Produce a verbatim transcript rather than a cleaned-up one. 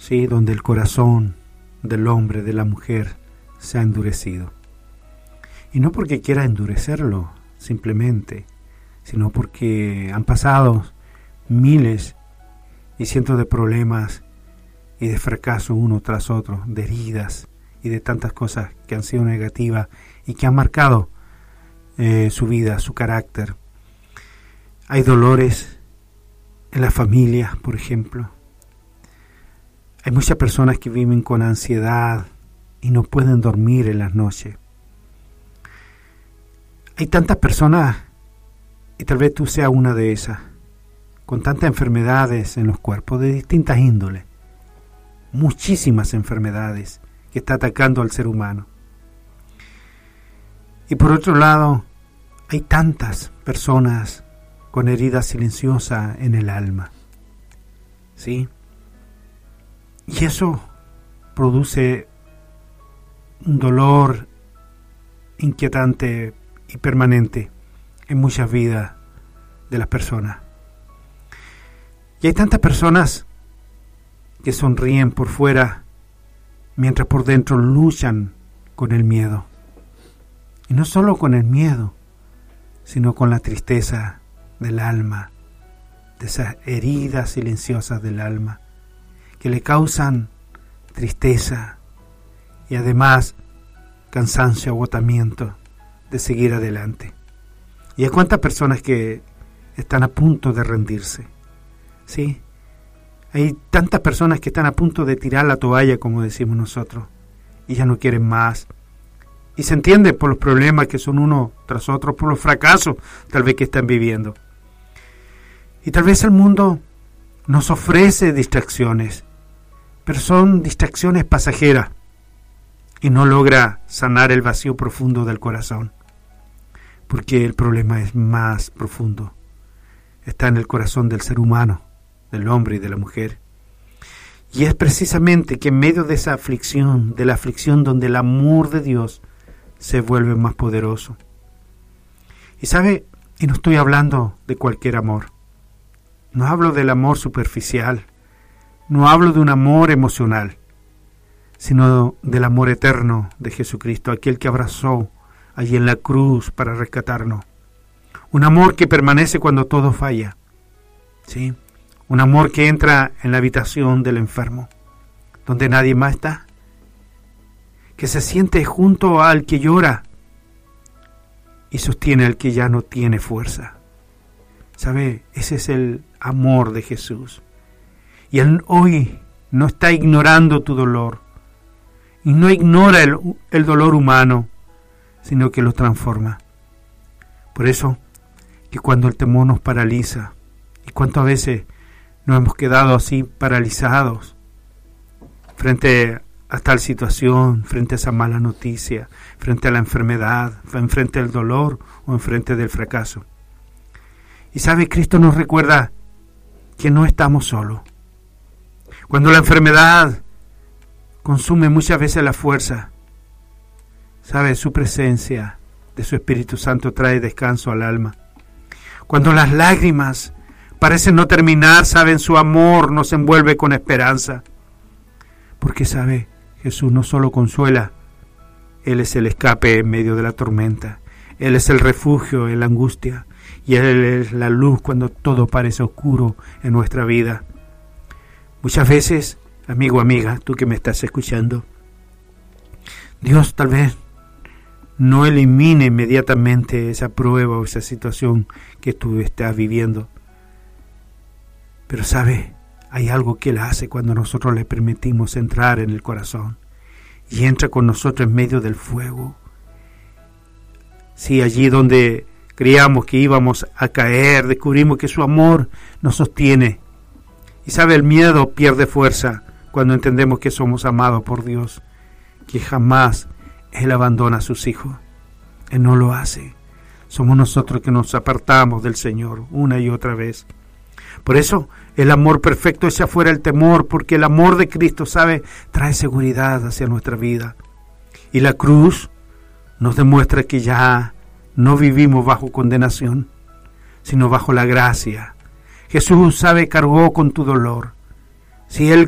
¿sí? Donde el corazón del hombre, de la mujer, se ha endurecido. Y no porque quiera endurecerlo, simplemente, sino porque han pasado miles y cientos de problemas y de fracaso uno tras otro, de heridas y de tantas cosas que han sido negativas y que han marcado eh, su vida, su carácter. Hay dolores en la familia, por ejemplo. Hay muchas personas que viven con ansiedad y no pueden dormir en las noches. Hay tantas personas, y tal vez tú seas una de esas, con tantas enfermedades en los cuerpos de distintas índoles, muchísimas enfermedades que está atacando al ser humano. Y por otro lado, hay tantas personas con heridas silenciosas en el alma, ¿sí? Y eso produce un dolor inquietante y permanente en muchas vidas de las personas. Y hay tantas personas que sonríen por fuera mientras por dentro luchan con el miedo. Y no solo con el miedo, sino con la tristeza del alma, de esas heridas silenciosas del alma que le causan tristeza y además cansancio, agotamiento de seguir adelante. Y hay cuántas personas que están a punto de rendirse, ¿sí? Hay tantas personas que están a punto de tirar la toalla, como decimos nosotros, y ya no quieren más. Y se entiende por los problemas que son uno tras otro, por los fracasos tal vez que están viviendo. Y tal vez el mundo nos ofrece distracciones, pero son distracciones pasajeras y no logra sanar el vacío profundo del corazón, porque el problema es más profundo. Está en el corazón del ser humano, del hombre y de la mujer. Y es precisamente que en medio de esa aflicción, de la aflicción donde el amor de Dios se vuelve más poderoso. Y sabe, y no estoy hablando de cualquier amor. No hablo del amor superficial, no hablo de un amor emocional, sino del amor eterno de Jesucristo, aquel que abrazó allí en la cruz para rescatarnos. Un amor que permanece cuando todo falla, ¿sí? Un amor que entra en la habitación del enfermo, donde nadie más está, que se siente junto al que llora y sostiene al que ya no tiene fuerza. ¿Sabe? Ese es el amor de Jesús. Y Él hoy no está ignorando tu dolor, y no ignora el, el dolor humano, sino que lo transforma. Por eso, que cuando el temor nos paraliza, y cuántas veces nos hemos quedado así paralizados frente a tal situación, frente a esa mala noticia, frente a la enfermedad, frente al dolor o frente del fracaso. Y sabe, Cristo nos recuerda que no estamos solos. Cuando la enfermedad consume muchas veces la fuerza, sabe, su presencia de su Espíritu Santo trae descanso al alma. Cuando las lágrimas parecen no terminar, saben, su amor nos envuelve con esperanza. Porque sabe, Jesús no solo consuela, Él es el escape en medio de la tormenta. Él es el refugio en la angustia. Y Él es la luz cuando todo parece oscuro en nuestra vida. Muchas veces, amigo, amiga, tú que me estás escuchando, Dios tal vez no elimine inmediatamente esa prueba o esa situación que tú estás viviendo. Pero sabe, hay algo que Él hace cuando nosotros le permitimos entrar en el corazón. Y entra con nosotros en medio del fuego. Sí, allí donde creíamos que íbamos a caer, descubrimos que su amor nos sostiene. Y sabe, el miedo pierde fuerza cuando entendemos que somos amados por Dios, que jamás Él abandona a sus hijos. Él no lo hace. Somos nosotros que nos apartamos del Señor una y otra vez. Por eso el amor perfecto echa fuera el temor, porque el amor de Cristo, sabe, trae seguridad hacia nuestra vida. Y la cruz nos demuestra que ya no vivimos bajo condenación, sino bajo la gracia. Jesús, sabe, cargó con tu dolor. Si Él